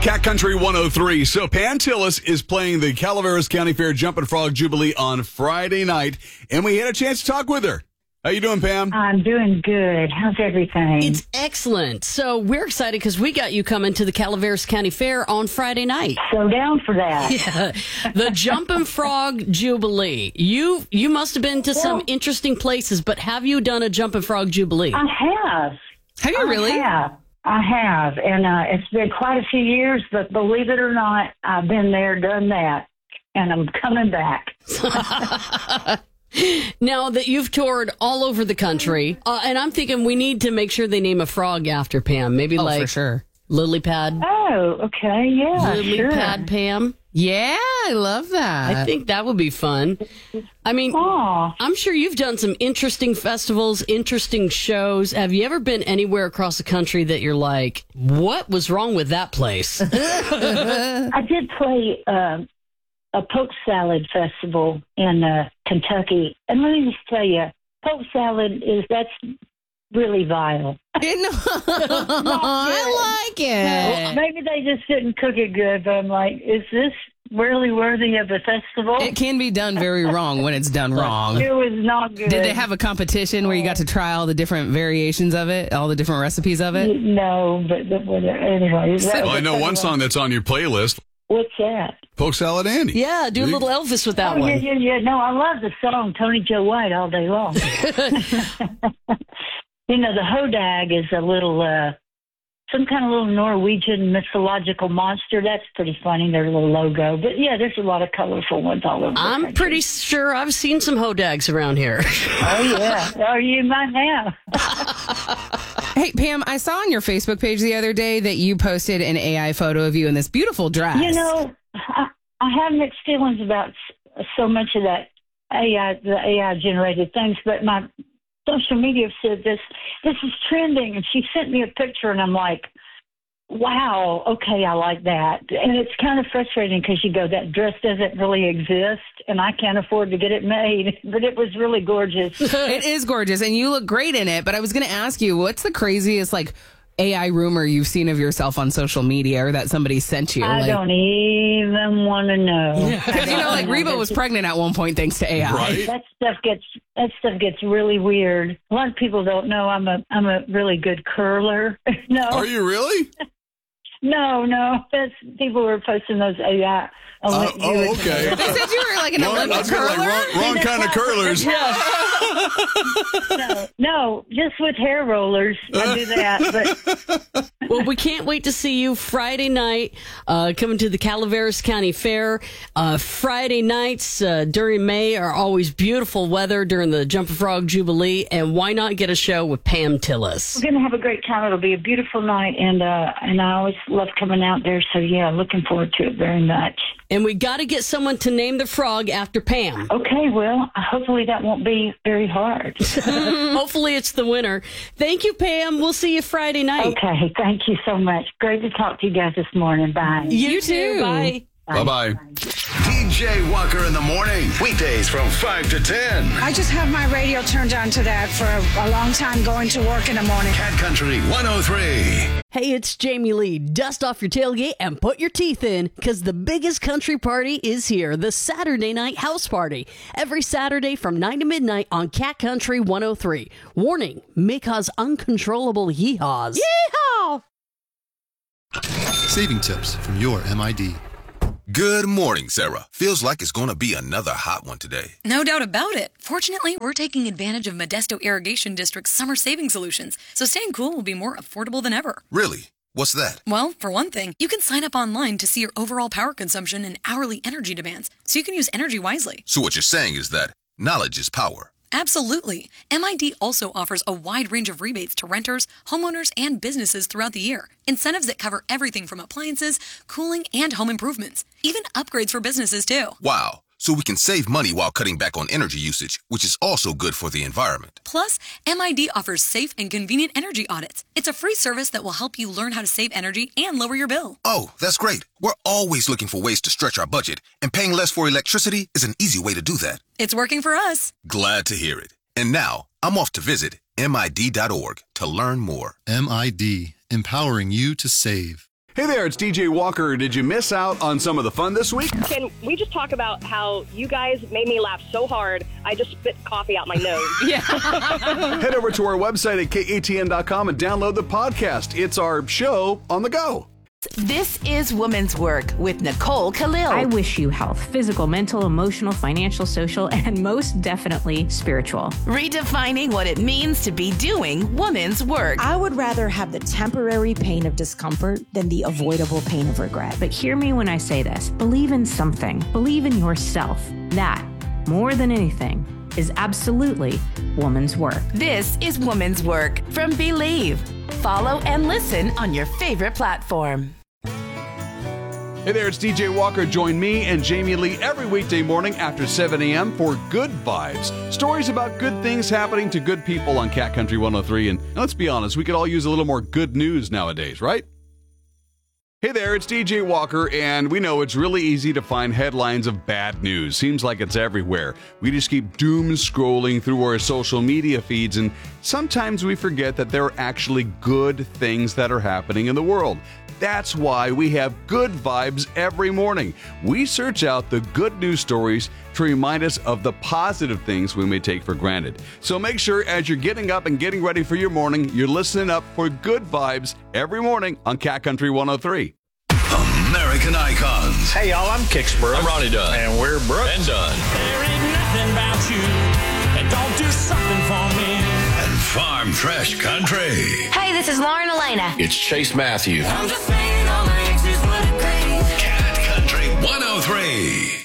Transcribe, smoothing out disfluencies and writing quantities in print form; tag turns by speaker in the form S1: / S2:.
S1: Cat Country 103. So Pam Tillis is playing the Calaveras County Fair Jumpin' Frog Jubilee on Friday night, and we had a chance to talk with her. How you doing, Pam?
S2: I'm doing good. How's everything?
S3: It's excellent. So we're excited because we got you coming to the Calaveras County Fair on Friday night.
S2: So down for that.
S3: Yeah, the Jumpin' Frog Jubilee. You must have been to some interesting places, but have you done a Jumpin' Frog Jubilee?
S2: I have.
S3: Have you really?
S2: I have. And it's been quite a few years, but believe it or not, I've been there, done that, and I'm coming back.
S3: Now that you've toured all over the country, and I'm thinking we need to make sure they name a frog after Pam. Maybe
S4: for sure.
S3: Lily Pad.
S2: Oh, okay, yeah,
S3: Lily
S2: sure.
S3: Pad Pam.
S4: Yeah, I love that.
S3: I think that would be fun. I mean, I'm sure you've done some interesting festivals, interesting shows. Have you ever been anywhere across the country that you're like, what was wrong with that place?
S2: I did play a poke salad festival in Kentucky. And let me just tell you, poke salad that's really vile.
S4: I like it.
S2: Well, maybe they just didn't cook it good, but I'm like, is this really worthy of a festival?
S4: It can be done very wrong when it's done wrong.
S2: It was not good.
S4: Did they have a competition where you got to try all the different variations of it, all the different recipes of it?
S2: No, but anyway.
S1: Well, I know one song that's on your playlist.
S2: What's that?
S1: Poke Salad Andy.
S3: Yeah, do a little Elvis with that one.
S2: Yeah. No, I love the song Tony Joe White all day long. You know, the hodag is a little, some kind of little Norwegian mythological monster. That's pretty funny, their little logo. But yeah, there's a lot of colorful ones all over the country.
S3: I'm pretty sure I've seen some hodags around here.
S2: Oh, yeah. Oh, you might have.
S4: Hey, Pam, I saw on your Facebook page the other day that you posted an AI photo of you in this beautiful dress.
S2: You know, I have mixed feelings about so much of that the AI-generated things, but my social media said this is trending, and she sent me a picture, and I'm like, wow, okay, I like that. And it's kind of frustrating because you go, that dress doesn't really exist, and I can't afford to get it made, but it was really gorgeous.
S4: It is gorgeous, and you look great in it, but I was going to ask you, what's the craziest, AI rumor you've seen of yourself on social media or that somebody sent you?
S2: I don't even want to know.
S4: Because, Reba was pregnant at one point thanks to AI.
S1: Right.
S2: That stuff gets really weird. A lot of people don't know I'm a really good curler. No.
S1: Are you really?
S2: No. That's people were posting those AI.
S1: Okay.
S4: They said you were like an Olympic curler?
S1: Wrong kind of curlers.
S2: No, just with hair rollers. I do that. But
S3: Well, we can't wait to see you Friday night coming to the Calaveras County Fair. Friday nights during May are always beautiful weather during the Jumpin' Frog Jubilee. And why not get a show with Pam Tillis?
S2: we're going to have a great time. It'll be a beautiful night, and I always love coming out there. So, yeah, looking forward to it very much.
S3: And we got to get someone to name the frog after Pam.
S2: Okay, well, hopefully that won't be very hard.
S3: Hopefully it's the winner. Thank you, Pam. We'll see you Friday night.
S2: Okay, thank you so much. Great to talk to you guys this morning. Bye.
S3: You too. Bye.
S1: Bye-bye.
S5: DJ Walker in the morning. Weekdays from 5 to 10.
S6: I just have my radio turned on to that for a long time going to work in the morning.
S5: Cat Country 103.
S3: Hey, it's Jamie Lee. Dust off your tailgate and put your teeth in, because the biggest country party is here, the Saturday Night House Party. Every Saturday from 9 to midnight on Cat Country 103. Warning, may cause uncontrollable yeehaws. Yeehaw!
S7: Saving tips from your MID.
S8: Good morning, Sarah. Feels like it's going to be another hot one today.
S9: No doubt about it. Fortunately, we're taking advantage of Modesto Irrigation District's summer saving solutions, so staying cool will be more affordable than ever.
S8: Really? What's that?
S9: Well, for one thing, you can sign up online to see your overall power consumption and hourly energy demands, so you can use energy wisely.
S8: So what you're saying is that knowledge is power.
S9: Absolutely. MID also offers a wide range of rebates to renters, homeowners, and businesses throughout the year. Incentives that cover everything from appliances, cooling, and home improvements. Even upgrades for businesses, too.
S8: Wow. So we can save money while cutting back on energy usage, which is also good for the environment.
S9: Plus, MID offers safe and convenient energy audits. It's a free service that will help you learn how to save energy and lower your bill.
S8: Oh, that's great. We're always looking for ways to stretch our budget, and paying less for electricity is an easy way to do that.
S9: It's working for us.
S8: Glad to hear it. And now, I'm off to visit MID.org to learn more.
S7: MID, empowering you to save.
S1: Hey there, it's DJ Walker. Did you miss out on some of the fun this week?
S10: Can we just talk about how you guys made me laugh so hard, I just spit coffee out my nose?
S4: Yeah.
S1: Head over to our website at katn.com and download the podcast. It's our show on the go.
S11: This is Woman's Work with Nicole Khalil.
S12: I wish you health, physical, mental, emotional, financial, social, and most definitely spiritual.
S11: Redefining what it means to be doing woman's work.
S13: I would rather have the temporary pain of discomfort than the avoidable pain of regret.
S12: But hear me when I say this. Believe in something. Believe in yourself. That, more than anything, is absolutely woman's work.
S11: This is Woman's Work from Believe. Follow and listen on your favorite platform.
S1: Hey there, it's DJ Walker. Join me and Jamie Lee every weekday morning after 7 a.m. for Good Vibes. Stories about good things happening to good people on Cat Country 103. And let's be honest, we could all use a little more good news nowadays, right? Hey there, it's DJ Walker, and we know it's really easy to find headlines of bad news. Seems like it's everywhere. We just keep doom scrolling through our social media feeds, and sometimes we forget that there are actually good things that are happening in the world. That's why we have Good Vibes every morning. We search out the good news stories to remind us of the positive things we may take for granted. So make sure as you're getting up and getting ready for your morning, you're listening up for Good Vibes every morning on Cat Country 103.
S5: American Icons.
S14: Hey, y'all, I'm Kix Brooks.
S15: I'm Ronnie Dunn.
S14: And we're Brooks.
S15: And Dunn.
S16: There ain't nothing about you that don't do something for me.
S5: And Farm Fresh Country.
S17: Hey, this is Lauren Elena.
S15: It's Chase Matthews.
S16: I'm just saying all my exes would agree.
S5: Cat Country 103.